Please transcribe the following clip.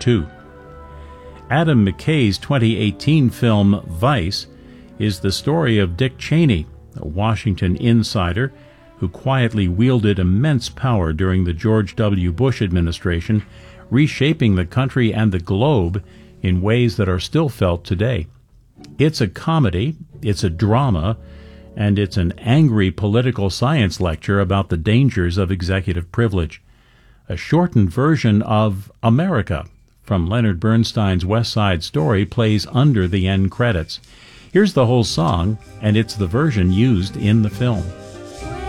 II. Adam McKay's 2018 film Vice is the story of Dick Cheney, a Washington insider who quietly wielded immense power during the George W. Bush administration, reshaping the country and the globe in ways that are still felt today. It's a comedy, it's a drama, and it's an angry political science lecture about the dangers of executive privilege. A shortened version of America from Leonard Bernstein's West Side Story plays under the end credits. Here's the whole song, and it's the version used in the film.